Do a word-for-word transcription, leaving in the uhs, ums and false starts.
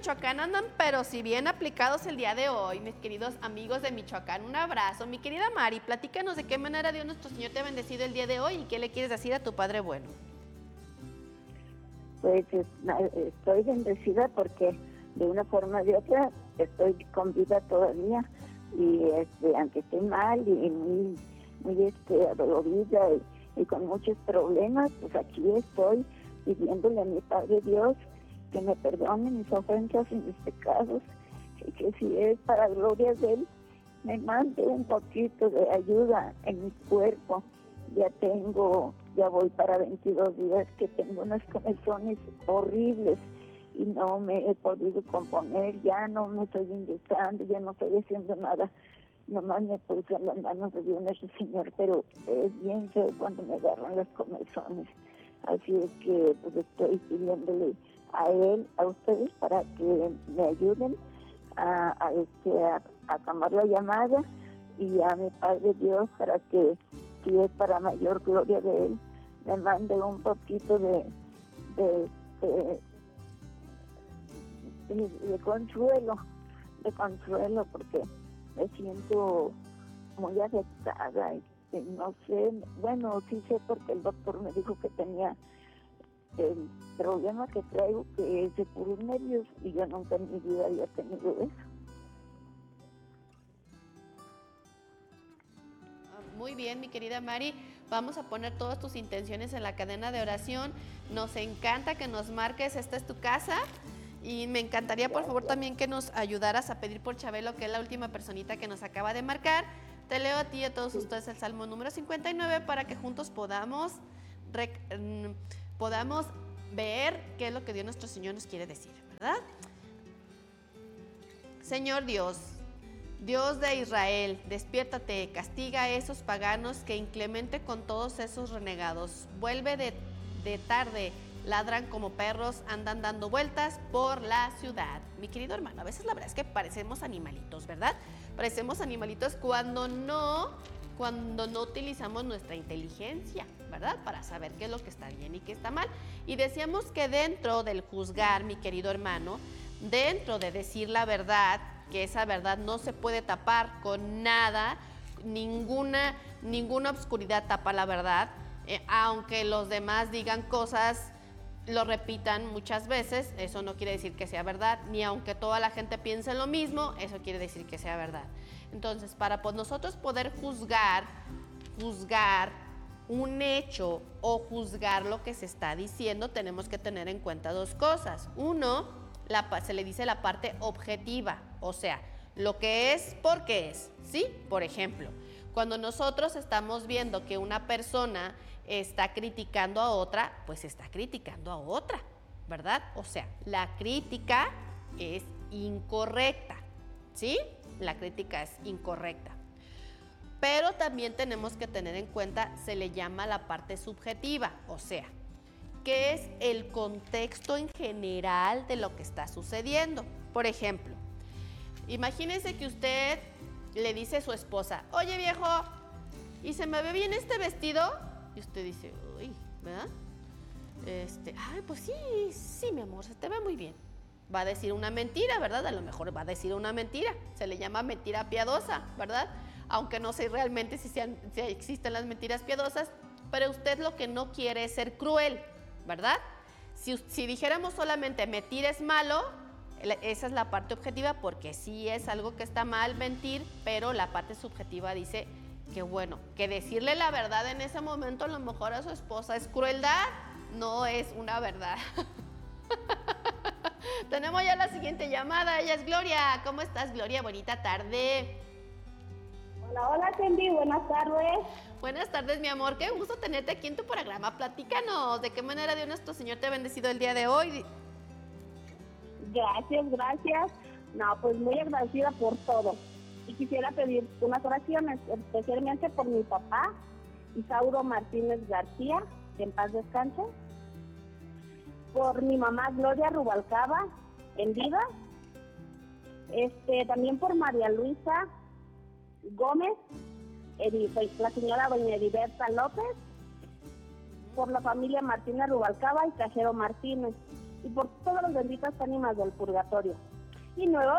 Michoacán andan, pero si bien aplicados el día de hoy, mis queridos amigos de Michoacán. Un abrazo. Mi querida Mari, platícanos de qué manera Dios nuestro Señor te ha bendecido el día de hoy y qué le quieres decir a tu Padre bueno. Pues estoy bendecida porque de una forma o de otra estoy con vida todavía y este, aunque estoy mal y muy, muy este, adolorida y, y con muchos problemas, pues aquí estoy pidiéndole a mi Padre Dios que me perdone mis ofensas y mis pecados y que si es para gloria de Él me mande un poquito de ayuda en mi cuerpo. Ya tengo, ya voy para veintidós días que tengo unas comezones horribles y no me he podido componer, ya no me estoy inyectando, ya no estoy haciendo nada, nomás me puse en las manos de Dios nuestro Señor, pero es bien feo cuando me agarran las comezones. Así es que pues, estoy pidiéndole a Él, a ustedes, para que me ayuden a, a, este, a, a tomar la llamada y a mi Padre Dios para que, si es para mayor gloria de Él, me mande un poquito de, de, de, de, de consuelo, de consuelo, porque me siento muy afectada y, y no sé, bueno, sí sé porque el doctor me dijo que tenía el problema que traigo, que es de puros nervios, y yo nunca en mi vida había tenido eso. Muy bien, mi querida Mari, vamos a poner todas tus intenciones en la cadena de oración. Nos encanta que nos marques, esta es tu casa, y me encantaría, por favor, también que nos ayudaras a pedir por Chabelo, que es la última personita que nos acaba de marcar. Te leo a ti y a todos ustedes el Salmo número cincuenta y nueve para que juntos podamos rec- podamos ver qué es lo que Dios nuestro Señor nos quiere decir, ¿verdad? Señor Dios, Dios de Israel, despiértate, castiga a esos paganos que inclemente con todos esos renegados. Vuelve de, de tarde, ladran como perros, andan dando vueltas por la ciudad. Mi querido hermano, a veces la verdad es que parecemos animalitos, ¿verdad? Parecemos animalitos cuando no... cuando no utilizamos nuestra inteligencia, ¿verdad? Para saber qué es lo que está bien y qué está mal. Y decíamos que dentro del juzgar, mi querido hermano, dentro de decir la verdad, que esa verdad no se puede tapar con nada, ninguna, ninguna obscuridad tapa la verdad, eh, aunque los demás digan cosas, lo repitan muchas veces, eso no quiere decir que sea verdad, ni aunque toda la gente piense lo mismo, eso quiere decir que sea verdad. Entonces, para pues, nosotros poder juzgar, juzgar un hecho o juzgar lo que se está diciendo, tenemos que tener en cuenta dos cosas. Uno, la, se le dice la parte objetiva, o sea, lo que es porque es, ¿sí? Por ejemplo, cuando nosotros estamos viendo que una persona está criticando a otra, pues está criticando a otra, ¿verdad? O sea, la crítica es incorrecta, ¿sí? La crítica es incorrecta. Pero también tenemos que tener en cuenta, se le llama la parte subjetiva, o sea, ¿qué es el contexto en general de lo que está sucediendo? Por ejemplo, imagínense que usted le dice a su esposa, oye viejo, ¿y se me ve bien este vestido? Y usted dice, uy, ¿verdad? Este, ay, pues sí, sí, mi amor, se te ve muy bien. Va a decir una mentira, ¿verdad? A lo mejor va a decir una mentira. Se le llama mentira piadosa, ¿verdad? Aunque no sé realmente si, sean, si existen las mentiras piadosas, pero usted lo que no quiere es ser cruel, ¿verdad? Si, si dijéramos solamente mentir es malo, esa es la parte objetiva, porque sí es algo que está mal mentir, pero la parte subjetiva dice que bueno, que decirle la verdad en ese momento a lo mejor a su esposa es crueldad, no es una verdad. Tenemos ya la siguiente llamada, ella es Gloria. ¿Cómo estás, Gloria? Bonita tarde. Hola, hola, Cindy, buenas tardes. Buenas tardes, mi amor, qué gusto tenerte aquí en tu programa. Platícanos, ¿de qué manera Dios nuestro Señor te ha bendecido el día de hoy? Gracias, gracias. No, pues muy agradecida por todo. Y quisiera pedir unas oraciones, especialmente por mi papá, Isauro Martínez García, que en paz descanse. Por mi mamá Gloria Rubalcaba, en vida. Este, también por María Luisa Gómez, la señora doña Heriberta López, por la familia Martínez Rubalcaba y Cajero Martínez. y por todas las benditas ánimas del purgatorio. Y nuevo